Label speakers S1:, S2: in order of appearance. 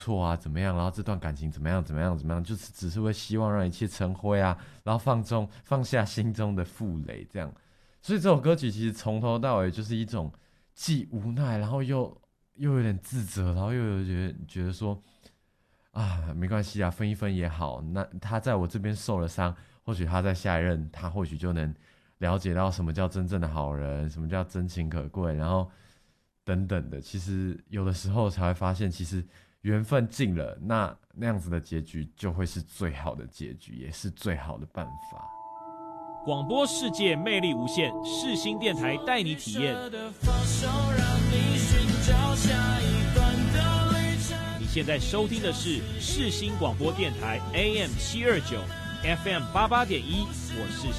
S1: 错啊，怎么样，然后这段感情怎么样，怎么样，怎么样，就是只是会希望让一切成灰啊，然后放下心中的负累，这样。所以这首歌曲其实从头到尾就是一种既无奈，然后又有点自责，然后又有觉得说啊，没关系啊，分一分也好。那他在我这边受了伤，或许他在下一任，他或许就能了解到什么叫真正的好人，什么叫真情可贵，然后等等的。其实有的时候才会发现，其实缘分尽了，那样子的结局就会是最好的结局，也是最好的办法。
S2: 广播世界魅力无限，世新电台带你体验。你现在收听的是世新广播电台 AM 729 FM 88.1，我是